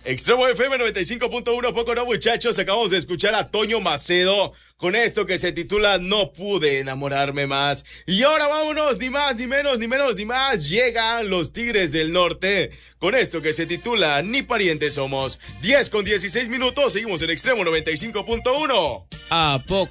Extremo FM 95.1, poco no muchachos, acabamos de escuchar a Toño Macedo con esto que se titula No pude enamorarme más. Y ahora vámonos, ni más, ni menos, ni menos, ni más, llegan los Tigres del Norte con esto que se titula Ni parientes somos. 10 con 16 minutos, seguimos en Extremo 95.1. ¿A poco